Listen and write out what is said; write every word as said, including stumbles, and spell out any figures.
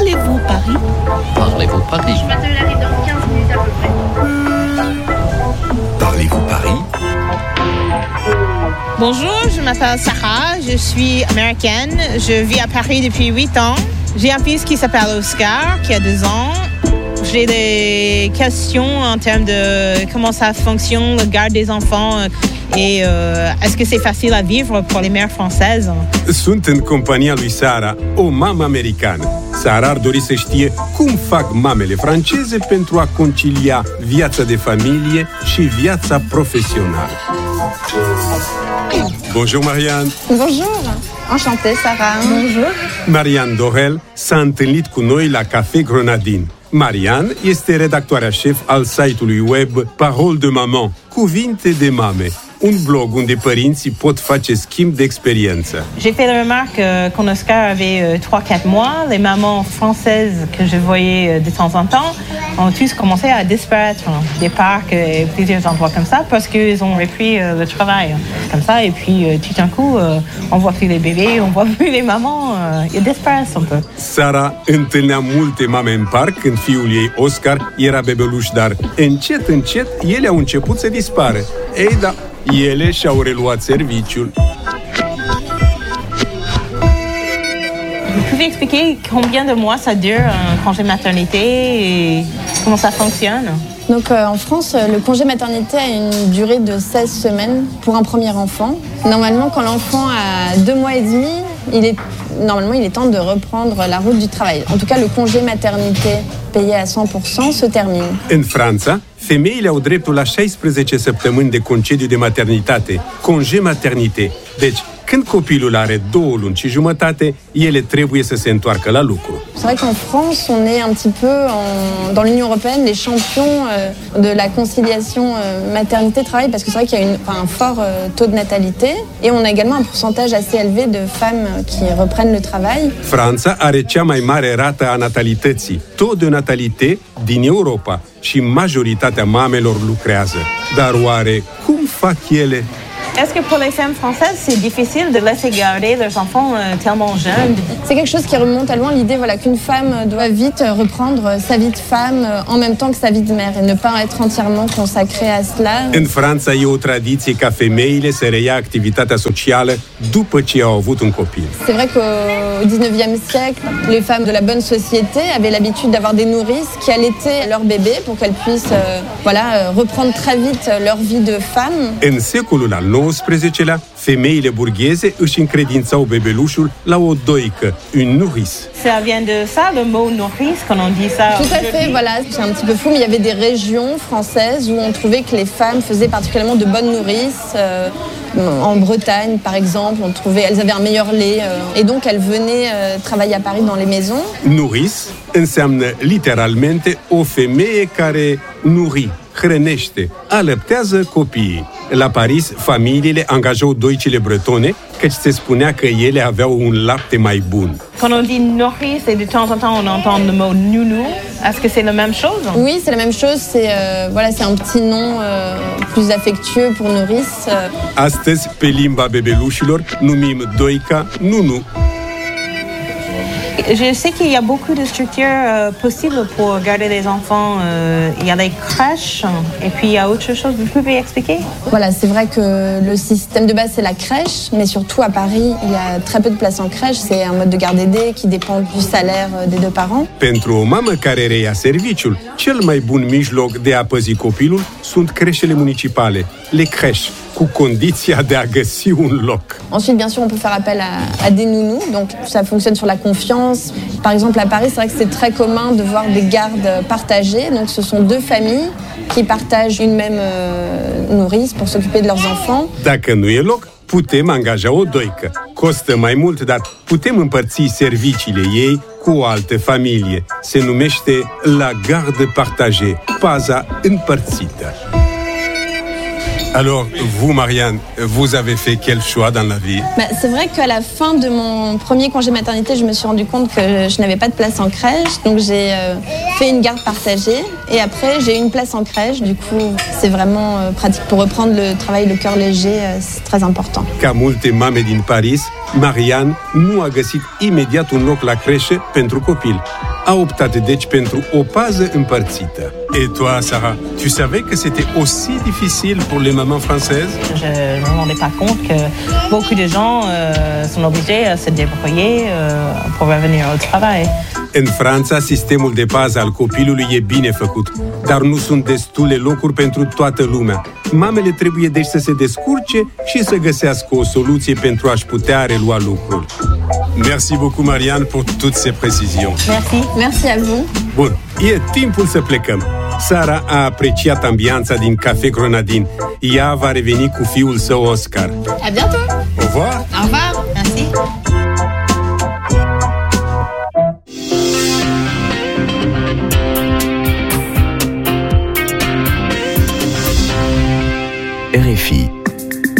Parlez-vous Paris? Parlez-vous Paris? Je m'attelle arrive dans quinze minutes à peu près. Parlez-vous Paris? Bonjour, je m'appelle Sarah, je suis américaine, je vis à Paris depuis huit ans. J'ai un fils qui s'appelle Oscar, qui a deux ans. J'ai des questions en termes de comment ça fonctionne, le garde des enfants et euh, est-ce que c'est facile à vivre pour les mères françaises? Sunt în compania lui Sara, o mamă americană. Sara ar dori să știe cum fac mamele franceze pentru a concilia viața de familie și viața profesională. Bonjour Marianne. Bonjour. Enchantée, Sarah. Bonjour. Marianne Dorel s-a întâlnit cu noi la Café Grenadine. Marianne este redactoarea șef al site-ului web Parole de Maman, Cuvinte de Mame, un blog unde părinții pot face schimb de expérience. J'ai fait la remarque euh, quand Oscar avait euh, trois quatre mois, les mamans françaises que je voyais euh, de temps en temps ont tous commencé à disparaître des parcs et plusieurs endroits comme ça parce qu'ils ont repris euh, le travail comme ça et puis euh, tout d'un coup euh, on voit plus les bébés, on voit plus les mamans, euh, ils disparaissent un peu. Sara întâlnea multe mame în parc când fiul ei Oscar era bebeluș, dar încet, încet ele au început să dispară. Ei da, ele și-au reluat serviciul. Vous pouvez expliquer combien de mois ça dure un congé maternité et comment ça fonctionne? Donc euh, en France, le congé maternité a une durée de seize semaines pour un premier enfant. Normalement, quand l'enfant a deux mois et demi, il est, normalement, il est temps de reprendre la route du travail. En tout cas, le congé maternité payé à cent pour cent se termine. În Franța, femeile au dreptul la șaisprezece săptămâni de concediu de maternitate, congé maternité. Deci, când copilul are două luni și jumătate, ele trebuie să se întoarcă la lucru. C'est vrai qu'en France, on est un petit peu, en, dans l'Union européenne, les champions euh, de la conciliation euh, maternité-travail, parce que c'est vrai qu'il y a une, enfin, un fort euh, taux de natalité, et on a également un pourcentage assez élevé de femmes qui reprennent le travail. Franța are cea mai mare rată a natalității, taux de natalité din Europa, și majoritatea mamelor lucrează. Dar oare cum fac ele? Est-ce que pour les femmes françaises, c'est difficile de laisser garder leurs enfants euh, tellement jeunes? C'est quelque chose qui remonte à loin, l'idée voilà, qu'une femme doit vite reprendre sa vie de femme en même temps que sa vie de mère et ne pas être entièrement consacrée à cela. În Franța e o tradiție ca femeile să reia activitatea socială după ce au avut un copil. C'est vrai qu'au dix-neuvième siècle, les femmes de la bonne société avaient l'habitude d'avoir des nourrices qui allaitaient leur bébé pour qu'elles puissent euh, voilà, reprendre très vite leur vie de femme. În secolul al nouăsprezecelea, femeile burgheze își încredințau bebelușul la o doică, une nourrice. Ça vient de ça, le mot nourrice, quand on dit ça? Tout à fait, voilà, c'est un petit peu fou, mais il y avait des régions françaises où on trouvait que les femmes faisaient particulièrement de bonnes nourrices. Euh, en Bretagne, par exemple, on trouvait, elles avaient un meilleur lait, euh, et donc elles venaient euh, travailler à Paris dans les maisons. Nourrice înseamnă literalmente o femeie care nourrit, hrănește, alăptează copiii. La Paris, familiile angajau doicile bretone, căci se spunea că ele aveau un lapte mai bun. Quand on dit nourrice, et de temps en temps on entend le mot nounou, est-ce que c'est la même chose? Oui, c'est la même chose, c'est, euh, voilà, c'est un petit nom euh, plus affectueux pour nourrice. Astăzi, pe limba bebelușilor, numim doica nunu. Je sais qu'il y a beaucoup de structures euh, possibles pour garder les enfants. Euh, il y a les crèches et puis il y a autre chose. Vous pouvez expliquer? Voilà, c'est vrai que le système de base, c'est la crèche, mais surtout à Paris, il y a très peu de places en crèche. C'est un mode de garde aidé qui dépend du salaire des deux parents. Pentru o mamă care reia serviciul, cel mai bun mijloc de a păzi copilul sunt creșele municipale, le crèches, cu condiția de a găsi un loc. Ensuite, bien sûr, on peut faire appel à, à des nounous, donc ça fonctionne sur la confiance. Par exemple, à Paris, c'est vrai que c'est très commun de voir des gardes partagées, donc ce sont deux familles qui partagent une même euh, nourrice pour s'occuper de leurs enfants. Dacă nu e loc, putem angaja o doică. Costă mai mult, dar putem împărți serviciile ei cu o altă familie. Se numește la garde partagée, paza împărțită. Alors, vous, Marianne, vous avez fait quel choix dans la vie? Bah, c'est vrai qu'à la fin de mon premier congé maternité, je me suis rendu compte que je n'avais pas de place en crèche. Donc, j'ai euh, fait une garde partagée. Et après, j'ai eu une place en crèche. Du coup, c'est vraiment euh, pratique. Pour reprendre le travail, le cœur léger, euh, c'est très important. Ca multe mame din Paris, Marianne nu a găsit imediat un loc la creșă pentru copil. a optat deci pentru o pază împărțită. Et toi, Sarah, tu savais que c'était aussi difficile pour les mamans françaises? Je ne me rendais pas compte que beaucoup de gens euh, sont obligés à se débrouiller euh, pour revenir au travail. În Franța, sistemul de pază al copilului e bine făcut, dar nu sunt destule locuri pentru toată lumea. Mamele trebuie deci să se descurce și să găsească o soluție pentru a-și putea relua lucrul. Merci beaucoup, Marianne, pour toutes ces précisions. Merci. Merci à vous. Bun, e timpul să plecăm. Sara a apreciat ambianța din Café Grenadine. Ea va reveni cu fiul său Oscar. À bientôt. Au revoir! Au revoir. Merci.